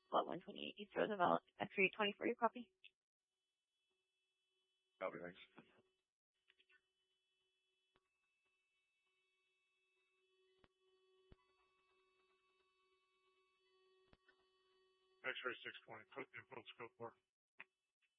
Lot 128 East Roosevelt, X-ray 20 for your copy. Copy, thanks. X-ray 620, put the input scope for.